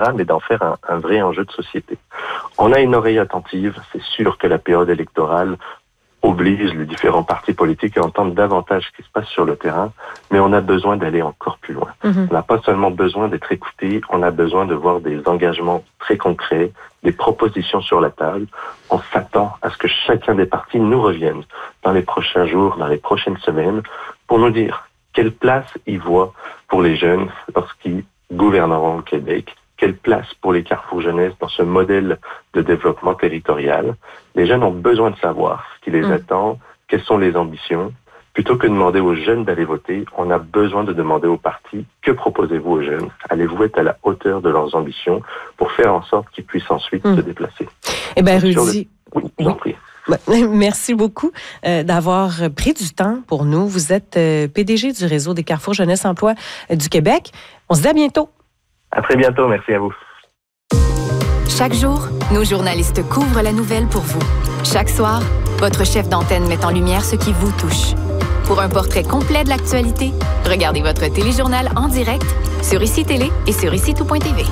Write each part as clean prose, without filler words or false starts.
mais d'en faire un vrai enjeu de société. On a une oreille attentive. C'est sûr que la période électorale oblige les différents partis politiques à entendre davantage ce qui se passe sur le terrain, mais on a besoin d'aller encore plus loin. On n'a pas seulement besoin d'être écouté, on a besoin de voir des engagements très concrets, des propositions sur la table. On s'attend à ce que chacun des partis nous revienne dans les prochains jours, dans les prochaines semaines, pour nous dire quelle place ils voient pour les jeunes lorsqu'ils gouverneront le Québec, quelle place pour les carrefours jeunesse dans ce modèle de développement territorial. Les jeunes ont besoin de savoir ce qui les attend, quelles sont les ambitions. Plutôt que de demander aux jeunes d'aller voter, on a besoin de demander aux partis, que proposez-vous aux jeunes? Allez-vous être à la hauteur de leurs ambitions pour faire en sorte qu'ils puissent ensuite se déplacer? Eh bien, Rudy... Oui, je vous en prie. Merci beaucoup d'avoir pris du temps pour nous. Vous êtes PDG du réseau des Carrefours Jeunesse Emploi du Québec. On se dit à bientôt. À très bientôt. Merci à vous. Chaque jour, nos journalistes couvrent la nouvelle pour vous. Chaque soir, votre chef d'antenne met en lumière ce qui vous touche. Pour un portrait complet de l'actualité, regardez votre téléjournal en direct sur ICI Télé et sur ICI-tout.tv.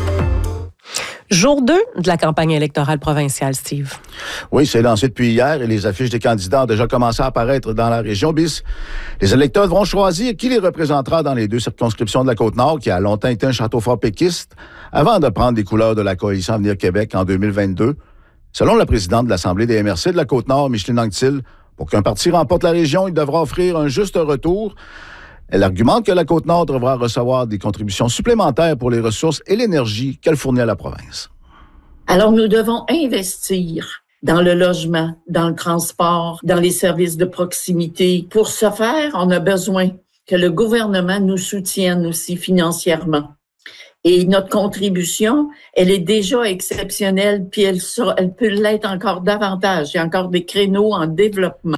Jour 2 de la campagne électorale provinciale, Steve. Oui, c'est lancé depuis hier et les affiches des candidats ont déjà commencé à apparaître dans la région BIS. Les électeurs devront choisir qui les représentera dans les 2 circonscriptions de la Côte-Nord, qui a longtemps été un château fort péquiste, avant de prendre les couleurs de la coalition Avenir Québec en 2022. Selon la présidente de l'Assemblée des MRC de la Côte-Nord, Micheline Anctil, pour qu'un parti remporte la région, il devra offrir un juste retour. Elle argumente que la Côte-Nord devra recevoir des contributions supplémentaires pour les ressources et l'énergie qu'elle fournit à la province. Alors, nous devons investir dans le logement, dans le transport, dans les services de proximité. Pour ce faire, on a besoin que le gouvernement nous soutienne aussi financièrement. Et notre contribution, elle est déjà exceptionnelle, puis elle peut l'être encore davantage. Il y a encore des créneaux en développement.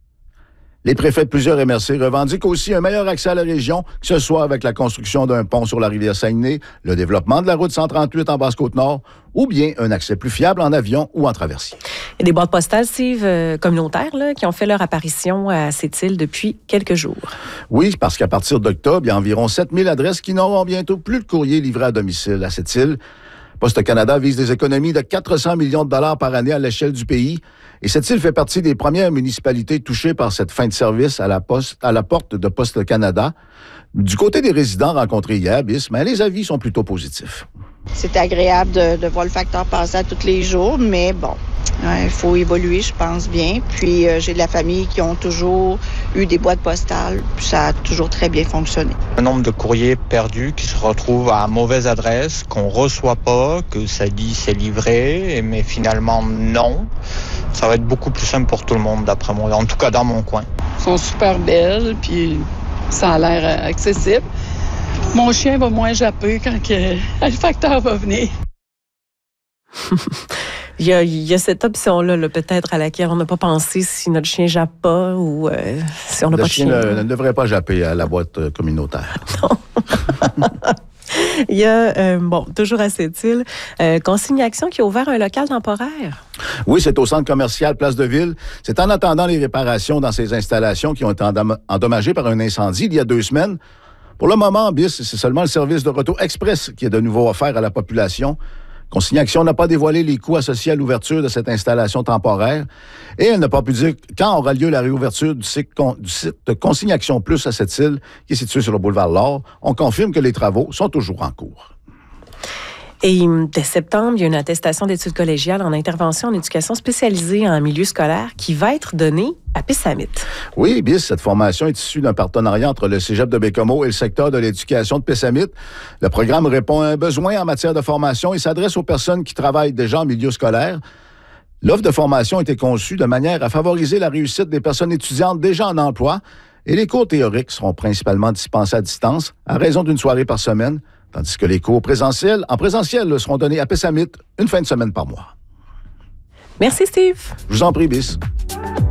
Les préfets de plusieurs MRC revendiquent aussi un meilleur accès à la région, que ce soit avec la construction d'un pont sur la rivière Saguenay, le développement de la route 138 en Basse-Côte-Nord, ou bien un accès plus fiable en avion ou en traversier. Il y a des boîtes postales, Steve, communautaires, là, qui ont fait leur apparition à cette île depuis quelques jours. Oui, parce qu'à partir d'octobre, il y a environ 7000 adresses qui n'auront bientôt plus de courrier livré à domicile à cette île. Poste Canada vise des économies de 400 millions de dollars par année à l'échelle du pays. Et cette île fait partie des premières municipalités touchées par cette fin de service à la porte de Poste Canada. Du côté des résidents rencontrés hier, mais les avis sont plutôt positifs. C'est agréable de voir le facteur passer à tous les jours, mais bon, il faut évoluer, je pense bien. Puis j'ai de la famille qui ont toujours eu des boîtes postales, puis ça a toujours très bien fonctionné. Un nombre de courriers perdus qui se retrouvent à mauvaise adresse, qu'on reçoit pas, que ça dit c'est livré, mais finalement non. Ça va être beaucoup plus simple pour tout le monde, d'après moi, en tout cas dans mon coin. Elles sont super belles, puis ça a l'air accessible. Mon chien va moins japper quand le facteur va venir. Il y a cette option-là, peut-être, à laquelle on n'a pas pensé si notre chien jappe pas ou si on n'a pas de chien. Le chien ne devrait pas japper à la boîte communautaire. Non. Il y a, toujours à cette île, Consigne Action qui a ouvert un local temporaire. Oui, c'est au centre commercial Place de Ville. C'est en attendant les réparations dans ces installations qui ont été endommagées par un incendie il y a 2 semaines. Pour le moment, BIS, c'est seulement le service de retour express qui est de nouveau offert à la population. Consigne Action n'a pas dévoilé les coûts associés à l'ouverture de cette installation temporaire et elle n'a pas pu dire quand aura lieu la réouverture du site Consigne Action Plus à cette île qui est située sur le boulevard L'Or. On confirme que les travaux sont toujours en cours. Et dès septembre, il y a une attestation d'études collégiales en intervention en éducation spécialisée en milieu scolaire qui va être donnée à Pessamit. Oui, BIS, cette formation est issue d'un partenariat entre le Cégep de Baie-Comeau et le secteur de l'éducation de Pessamit. Le programme répond à un besoin en matière de formation et s'adresse aux personnes qui travaillent déjà en milieu scolaire. L'offre de formation a été conçue de manière à favoriser la réussite des personnes étudiantes déjà en emploi et les cours théoriques seront principalement dispensés à distance à raison d'une soirée par semaine, tandis que les cours en présentiel seront donnés à Pessamit une fin de semaine par mois. Merci, Steve. Je vous en prie, BIS.